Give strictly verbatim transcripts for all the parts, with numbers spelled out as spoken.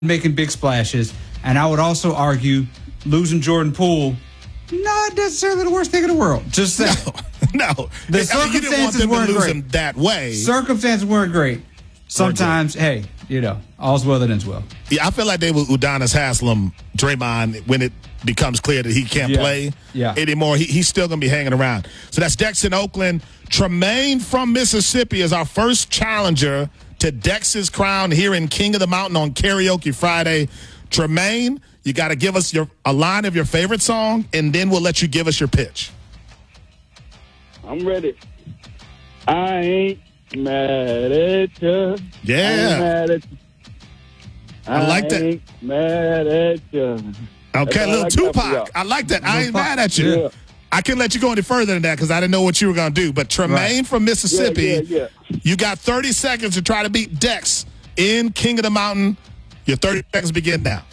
making big splashes. And I would also argue losing Jordan Poole, not necessarily the worst thing in the world. Just saying. No, no. The I mean, you didn't want circumstances them to weren't lose great. him that way. Circumstances weren't great. Sometimes, hey, you know, all's well that ends well. Yeah, I feel like they were Udonis Haslem, Draymond, when it becomes clear that he can't Yeah. play Yeah. anymore. He, he's still going to be hanging around. So that's Dex in Oakland. Tremaine from Mississippi is our first challenger to Dex's crown here in King of the Mountain on Karaoke Friday. Tremaine, you got to give us your a line of your favorite song, and then we'll let you give us your pitch. I'm ready. I ain't mad at you. Yeah. I ain't mad at you. I like that. I ain't mad at you. Okay, all little I got for y'all. Tupac. I like that. I ain't Tupac. mad at you. Yeah. I can let you go any further than that because I didn't know what you were going to do. But Tremaine Right. from Mississippi, Yeah, yeah, yeah. you got thirty seconds to try to beat Dex in King of the Mountain. Your thirty seconds begin now.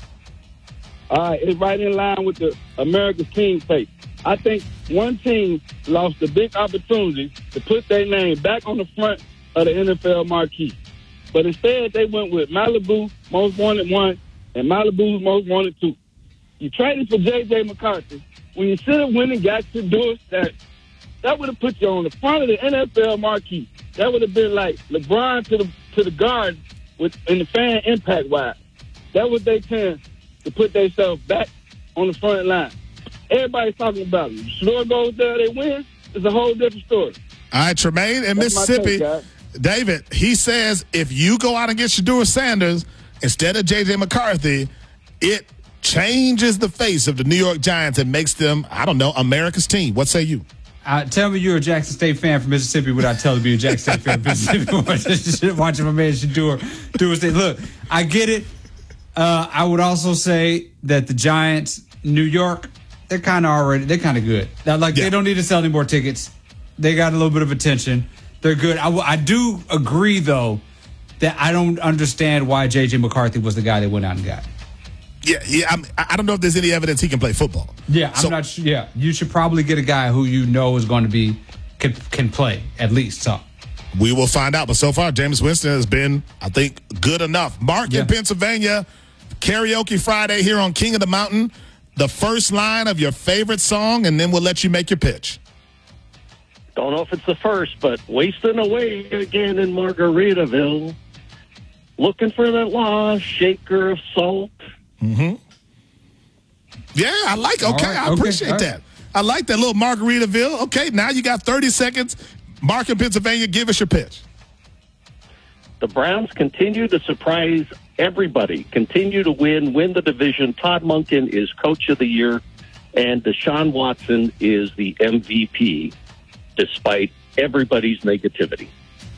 All right, it's right in line with the America's team tape. I think one team lost a big opportunity to put their name back on the front of the N F L marquee. But instead, they went with Malibu, most wanted one, and Malibu's most wanted two. You traded for J J. McCarthy when you should have went and got your doorstep. That would have put you on the front of the N F L marquee. That would have been like LeBron to the to the guard with in the fan impact wise. That was their chance to put themselves back on the front line. Everybody's talking about them. Shador goes there, they win. It's a whole different story. All right, Tremaine in That's my Mississippi. take, guys. David, he says if you go out and get Shador Sanders instead of J J. McCarthy, it changes the face of the New York Giants and makes them, I don't know, America's team. What say you? Uh, tell me you're a Jackson State fan from Mississippi without telling me you're a Jackson State fan from Mississippi. Watching my man Shador do his thing. Look, I get it. Uh, I would also say that the Giants, New York, they're kind of already, they're kind of good. Now, like, Yeah. they don't need to sell any more tickets. They got a little bit of attention. They're good. I, w- I do agree, though, that I don't understand why J J. McCarthy was the guy they went out and got. Yeah, yeah. I'm, I don't know if there's any evidence he can play football. Yeah, I'm So- not sure. Yeah, you should probably get a guy who you know is going to be, can, can play at least some. We will find out. But so far, James Winston has been, I think, good enough. Mark Yeah. in Pennsylvania, Karaoke Friday here on King of the Mountain. The first line of your favorite song, and then we'll let you make your pitch. Don't know if it's the first, but wasting away again in Margaritaville. Looking for that lost shaker of salt. Yeah, I like. Okay, All right, I okay, appreciate all right. that. I like that little Margaritaville. Okay, now you got thirty seconds. Mark in Pennsylvania, give us your pitch. The Browns continue to surprise everybody, continue to win, win the division. Todd Monken is coach of the year, and Deshaun Watson is the M V P, despite everybody's negativity.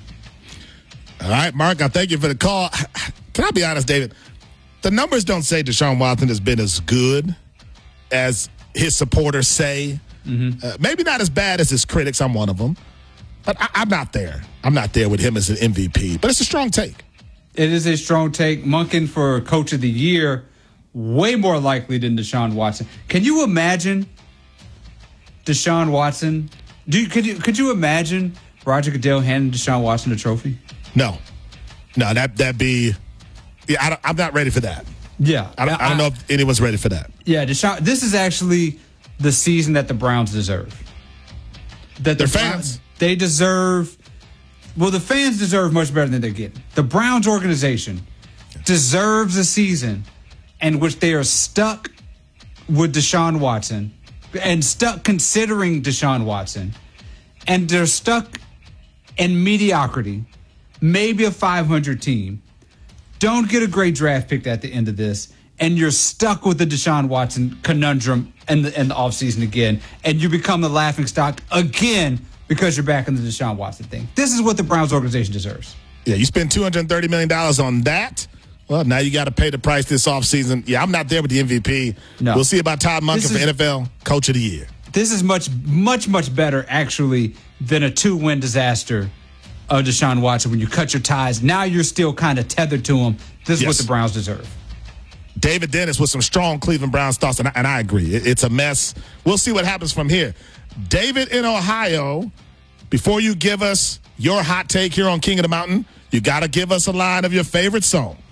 All right, Mark, I thank you for the call. Can I be honest, David? The numbers don't say Deshaun Watson has been as good as his supporters say. Mm-hmm. Uh, maybe not as bad as his critics. I'm one of them. But I, I'm not there. I'm not there with him as an M V P. But it's a strong take. It is a strong take. Monken for Coach of the Year, way more likely than Deshaun Watson. Can you imagine Deshaun Watson? Do you, could you could you imagine Roger Goodell handing Deshaun Watson a trophy? No, no, that that be. Yeah, I don't, I'm not ready for that. Yeah, I don't, I don't know if anyone's ready for that. Yeah, Deshaun. This is actually the season that the Browns deserve. That the Their Browns- fans. they deserve. Well, the fans deserve much better than they're getting. The Browns organization deserves a season in which they are stuck with Deshaun Watson and stuck considering Deshaun Watson, and they're stuck in mediocrity, maybe a five hundred team. Don't get a great draft pick at the end of this, and you're stuck with the Deshaun Watson conundrum in the in the offseason again, and you become the laughingstock again because you're back in the Deshaun Watson thing. This is what the Browns organization deserves. Yeah, you spend two hundred thirty million dollars on that. Well, now you got to pay the price this offseason. Yeah, I'm not there with the M V P. No. We'll see about Todd Monken This for is- N F L Coach of the Year. This is much, much, much better, actually, than a two-win disaster of Deshaun Watson when you cut your ties. Now you're still kind of tethered to him. This is Yes. what the Browns deserve. David Dennis with some strong Cleveland Browns thoughts, and I, and I agree. It, it's a mess. We'll see what happens from here. David in Ohio, before you give us your hot take here on King of the Mountain, you got to give us a line of your favorite song.